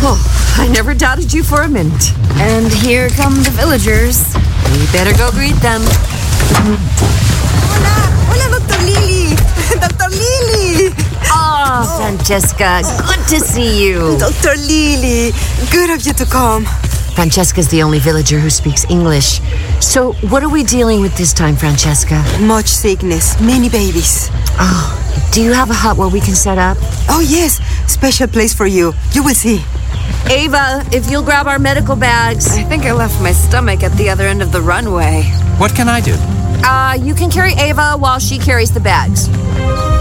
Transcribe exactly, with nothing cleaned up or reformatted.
Oh, I never doubted you for a minute. And here come the villagers. We better go greet them. Hola, hola, Doctor Lily. Doctor Lily. Ah, oh, Francesca, good to see you. Doctor Lily, good of you to come. Francesca's the only villager who speaks English. So, what are we dealing with this time, Francesca? Much sickness, many babies. Oh, do you have a hut where we can set up? Oh, yes, special place for you. You will see. Ava, if you'll grab our medical bags. I think I left my stomach at the other end of the runway. What can I do? Uh, you can carry Ava while she carries the bags.